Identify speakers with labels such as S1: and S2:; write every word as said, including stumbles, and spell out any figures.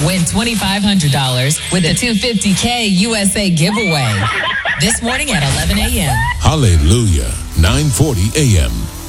S1: Win twenty-five hundred dollars with a two hundred fifty K U S A giveaway. This morning at eleven a.m.
S2: Hallelujah. nine forty a.m.